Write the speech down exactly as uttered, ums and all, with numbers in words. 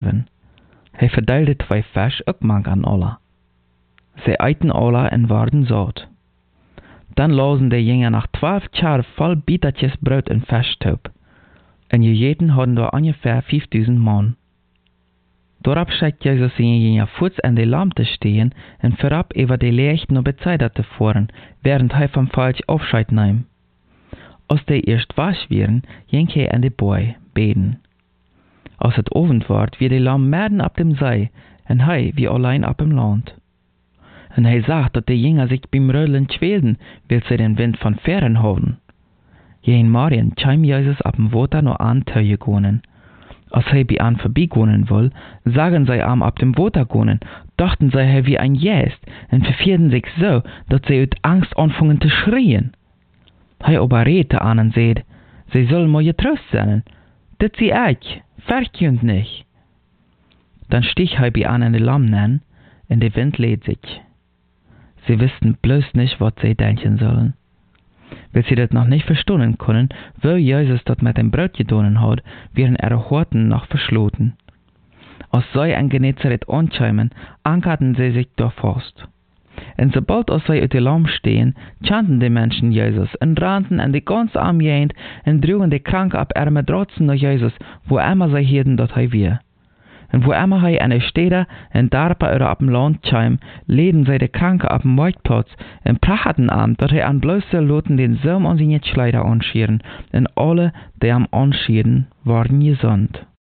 geven. Hij verdeelde twee vers ook mank aan alle. Ze eten alle en waren zout. Dan lozen de jongen nog twaalf jaar vol bietertjes brood en verstoop. En gegeten hadden door ongeveer vijfduizend man. Daarop schickt Jezus zijn jongen voets aan de lamp te stehen en voorop over de licht naar Bethsaida te voeren, während hij van falsch afscheid nahm. Als die eerst was waren, ging hij aan de boy beden. Als het avond wordt, wie de lam midden op dem zee, en hij wie alleen op hem land. En hij zag dat de jongen zich beim Rödeln kwelden, wil ze den wind van verren houden. Jeen Marien kwam Jezus op dem water nur an Töje gonen. Als hij bij an vorbeigonen wil, sagen zij am op dem water gonen, dachten zij hij wie ein Jäst, en vervierden sich so, dat zij uit Angst anfangen te schreien. Hij aber redete an en zei, zij zullen maar getroost zijn, dit zie ik, verkünd nicht. Dan stieg hij bij an in de lam nen, en de wind leed zich. Sie wussten bloß nicht, was sie denken sollen. Weil sie das noch nicht verstehen können, weil Jesus das mit dem Brot getan hat, wären ihre Horten noch verschlossen. Als sie an Genezareth ankämen, ankerten sie sich dort fast. Und sobald als sie uit de lam stehen, chanten die Menschen Jesus und rannten an die ganze Armee und droegen die Kranke ab ihre Matratzen nach Jesus, wo immer sie hielten, dass er wir. Und wo immer hij an der Städte en Dorpen oder op dem Land kwam, leden zij de Kranke op dem Marktplatz en prachten aan dat hij aan bloße Loten den Saum an seine Kleider anschieren, en alle, die am anschieren, waren gesund.